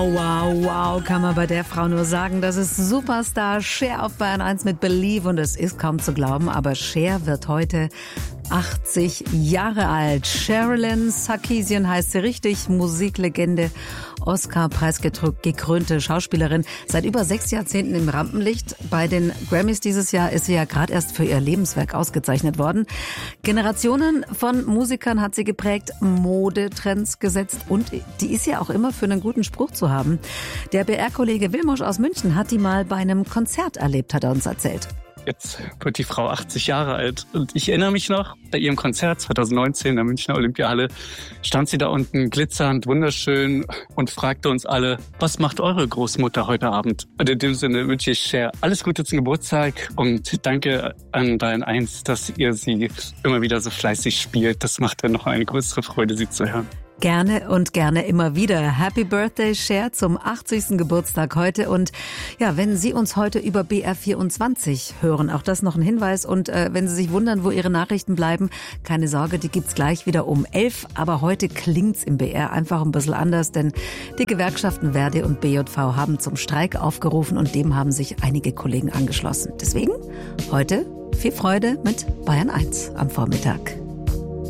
Wow, wow, kann man bei der Frau nur sagen. Das ist Superstar Cher auf Bayern 1 mit Believe und es ist kaum zu glauben, aber Cher wird heute 80 Jahre alt. Sherilyn Sarkisian heißt sie richtig, Musiklegende, Oscar-preisgekrönte Schauspielerin. Seit über 6 Jahrzehnten im Rampenlicht. Bei den Grammys dieses Jahr ist sie ja gerade erst für ihr Lebenswerk ausgezeichnet worden. Generationen von Musikern hat sie geprägt, Modetrends gesetzt und die ist ja auch immer für einen guten Spruch zu haben. Der BR-Kollege Wilmosch aus München hat die mal bei einem Konzert erlebt, hat er uns erzählt. Jetzt wird die Frau 80 Jahre alt und ich erinnere mich noch, bei ihrem Konzert 2019 in der Münchner Olympiahalle stand sie da unten glitzernd, wunderschön und fragte uns alle, was macht eure Großmutter heute Abend? Und in dem Sinne wünsche ich Cher alles Gute zum Geburtstag und danke an Bayern 1, dass ihr sie immer wieder so fleißig spielt. Das macht dann noch eine größere Freude, sie zu hören. Gerne und gerne immer wieder. Happy Birthday, Cher, zum 80. Geburtstag heute. Und ja, wenn Sie uns heute über BR24 hören, auch das noch ein Hinweis. Und wenn Sie sich wundern, wo Ihre Nachrichten bleiben, keine Sorge, die gibt's gleich wieder um 11. Aber heute klingt's im BR einfach ein bisschen anders, denn die Gewerkschaften Verdi und BJV haben zum Streik aufgerufen und dem haben sich einige Kollegen angeschlossen. Deswegen heute viel Freude mit Bayern 1 am Vormittag.